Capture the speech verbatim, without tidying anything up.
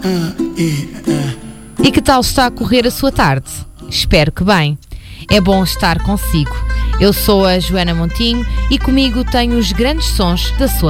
uh, e, uh. E que tal está a correr a sua tarde? Espero que bem. É bom estar consigo. Eu sou a Joana Montinho e comigo tenho os grandes sons da sua